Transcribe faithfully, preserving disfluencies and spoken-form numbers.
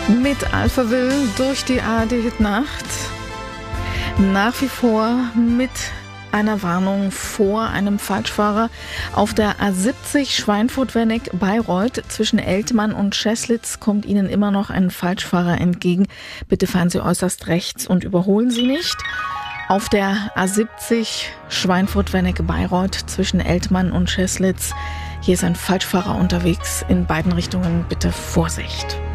Mit Alphaville durch die A R D-Hit-Nacht. Nach wie vor mit einer Warnung vor einem Falschfahrer auf der A siebzig Schweinfurt-Wernick-Bayreuth. Zwischen Eltmann und Scheßlitz kommt Ihnen immer noch ein Falschfahrer entgegen. Bitte fahren Sie äußerst rechts und überholen Sie nicht. Auf der A siebzig Schweinfurt-Wernick-Bayreuth zwischen Eltmann und Scheßlitz. Hier ist ein Falschfahrer unterwegs. In beiden Richtungen bitte Vorsicht.